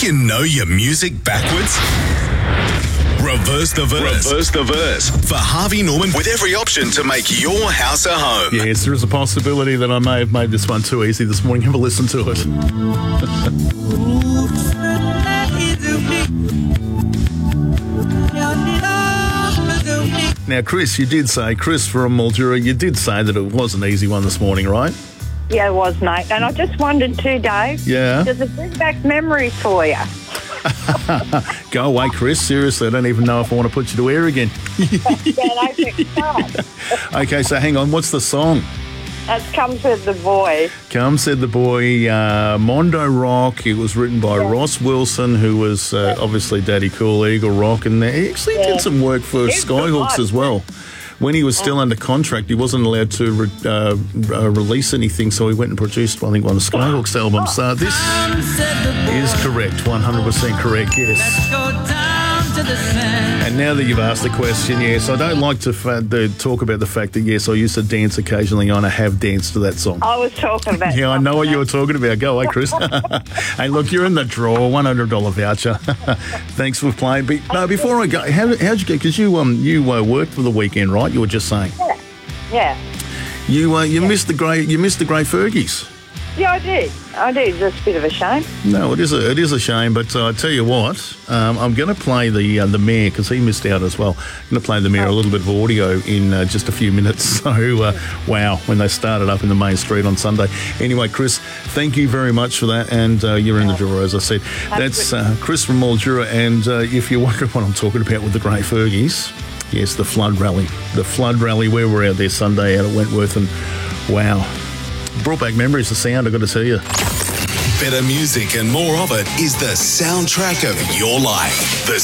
Think you know your music backwards? Reverse the verse. Reverse the verse. For Harvey Norman with every option to make your house a home. Yes, there is a possibility that I may have made this one too easy this morning. Have a listen to it. Now, Chris, Chris from Mildura, you did say that it was an easy one this morning, right? Yeah, it was, mate. And I just wondered too, Dave. Yeah. Does it bring back memories for you? Go away, Chris. Seriously, I don't even know if I want to put you to air again. Okay, so hang on. What's the song? That comes with the boy. Come, said the boy. Mondo Rock. It was written by Ross Wilson, who was obviously Daddy Cool, Eagle Rock, and he actually did some work for Skyhawks as well. When he was still under contract, he wasn't allowed to release anything, so he went and produced, I think, one of Skyhawks' albums. This is correct, 100% correct, yes. And now that you've asked the question, yes, I don't like to talk about the fact that, yes, I used to dance occasionally, and I have danced to that song. I was talking about Yeah, I know what you were talking about. Go away, Chris. Hey, look, you're in the draw, $100 voucher. Thanks for playing. But, no, before I go, how'd you go? Because you worked for the weekend, right? You were just saying. Yeah. You missed the great Fergies. Yeah, I did. It's a bit of a shame. No, it is a shame. But I tell you what, I'm going to play the Mayor because he missed out as well. I'm going to play the Mayor a little bit of audio in just a few minutes. So wow, when they started up in the main street on Sunday. Anyway, Chris, thank you very much for that, and you're in the draw, as I said. That's Chris from Mildura, and if you're wondering what I'm talking about with the Great Fergies, yes, the flood rally. The flood rally, where we're out there Sunday out at Wentworth, and wow. Brought back memories, the sound, I've got to tell you. Better music and more of it is the soundtrack of your life. The